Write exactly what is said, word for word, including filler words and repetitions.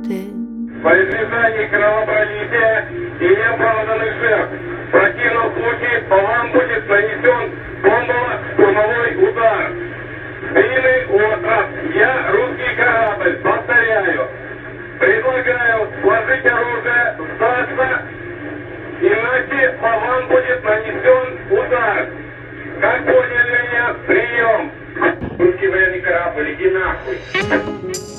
ты. Во избежание кровопролития и неоправданных жертв в противном случае по вам будет нанесен бомбово-штурмовой удар. Длинный остров. Я русский корабль. Повторяю. Предлагаю сложить оружие, сдаться, иначе по вам будет нанесен удар. Как поняли меня? Прием. Русский военный корабль, иди нахуй.